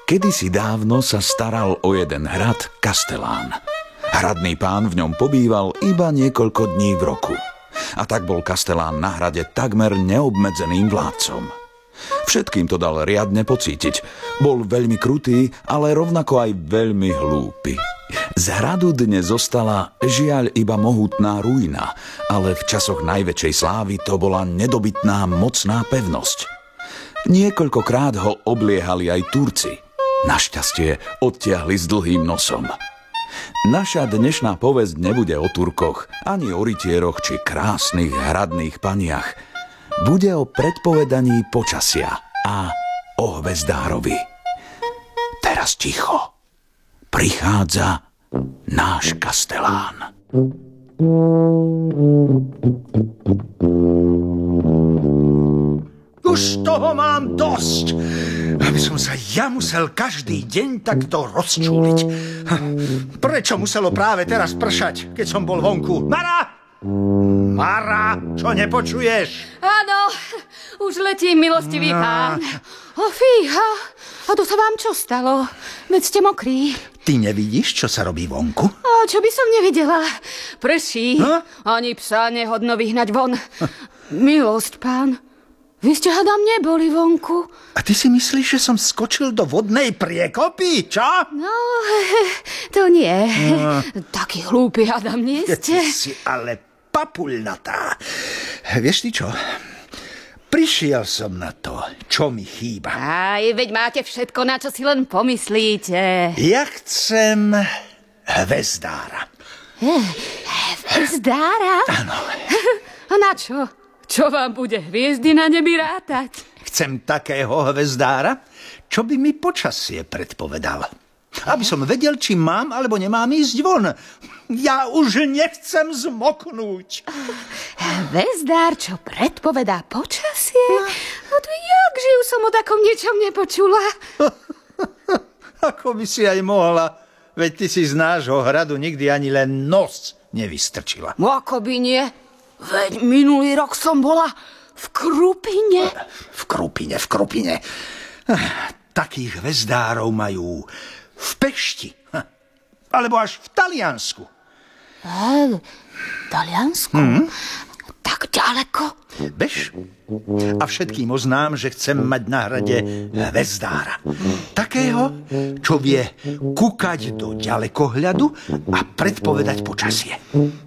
Kedysi dávno sa staral o jeden hrad Kastelán. Hradný pán v ňom pobýval iba niekoľko dní v roku. A tak bol Kastelán na hrade takmer neobmedzeným vládcom. Všetkým to dal riadne pocítiť. Bol veľmi krutý, ale rovnako aj veľmi hlúpy. Z hradu dnes zostala žiaľ iba mohutná ruina, ale v časoch najväčšej slávy to bola nedobytná mocná pevnosť. Niekoľkokrát ho obliehali aj Turci. Našťastie odtiahli s dlhým nosom. Naša dnešná povesť nebude o Turkoch, ani o rytieroch či krásnych hradných paniach. Bude o predpovedaní počasia a o hvezdárovi. Teraz ticho. Prichádza náš Kastelán. Už toho mám dosť, aby som sa ja musel každý deň takto rozčúliť. Prečo muselo práve teraz pršať, keď som bol vonku? Mara! Mara, čo nepočuješ? Áno, už letí milostivý pán. O fíha, a to sa vám čo stalo? Veď ste mokrí. Ty nevidíš, čo sa robí vonku? A čo by som nevidela? Prší, ani psa nehodno vyhnať von. Milosť, pán. Vy ste, hádam, neboli vonku. A ty si myslíš, že som skočil do vodnej priekopy, čo? No, to nie. Taký hlúpy, hádam, nie ste. Ty si ale papuľnatá. Vieš ty čo? Prišiel som na to, čo mi chýba. Aj, veď máte všetko, na čo si len pomyslíte. Ja chcem hvezdára. Hvezdára? Áno. A na čo? Čo vám bude hviezdy na nebi rátať? Chcem takého hvezdára, čo by mi počasie predpovedal. Aby som vedel, či mám alebo nemám ísť von. Ja už nechcem zmoknúť. Hvezdár, čo predpovedá počasie? No to jak žijú som o takom niečom nepočula. Ako by si aj mohla, veď ty si z nášho hradu nikdy ani len nos nevystrčila. Ako by nie? Veď minulý rok som bola v Krupine. V Krupine. Takých hvezdárov majú v Pešti. Alebo až v Taliansku. Taliansku? Tak ďaleko? Bež. A všetkým oznám, že chcem mať na hrade hvezdára. Takého, čo vie kúkať do ďalekohľadu a predpovedať počasie.